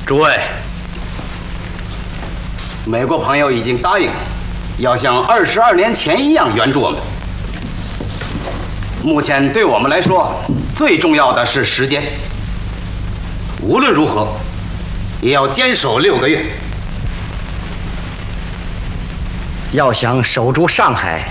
诸位，美国朋友已经答应要像22年前一样援助我们。目前对我们来说，最重要的是时间。无论如何，也要坚守6个月。 要想守住上海，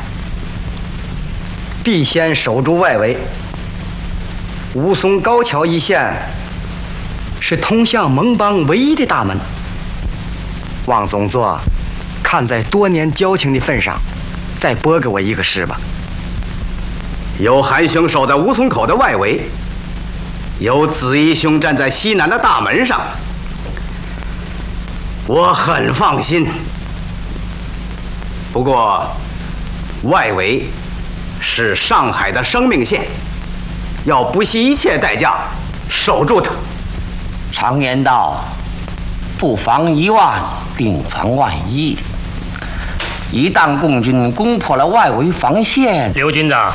必先守住外围。吴淞高桥一线是通向盟邦唯一的大门。汪总座，看在多年交情的份上，再拨给我一个师吧。 有韩兄守在吴淞口的外围，有子义兄站在西南的大门上，我很放心。不过，外围是上海的生命线，要不惜一切代价守住它。 常言道，不防1万，定防万一。一旦共军攻破了外围防线， 刘军长，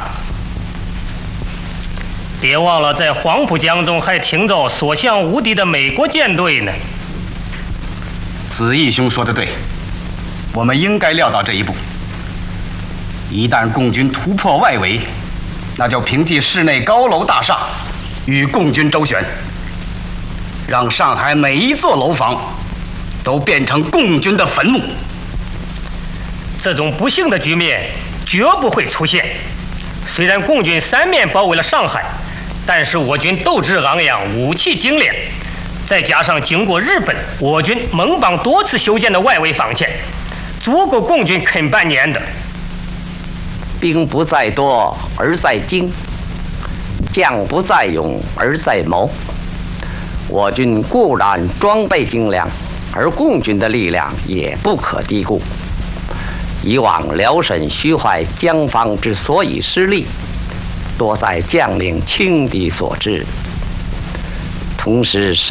别忘了在黄浦江中还停着所向无敌的美国舰队呢。 子义兄说得对，我们应该料到这一步。一旦共军突破外围，那就凭借市内高楼大厦与共军周旋，让上海每一座楼房都变成共军的坟墓。 这种不幸的局面绝不会出现。虽然共军3面包围了上海，但是我军斗志昂扬，武器精炼，再加上经过日本、我军、盟邦多次修建的外围防线，足够共军啃半年的。 兵不在多而在精，将不在勇而在谋。我军固然装备精良，而共军的力量也不可低估。以往辽沈徐淮江防之所以失利，多在将领轻敌所致。同时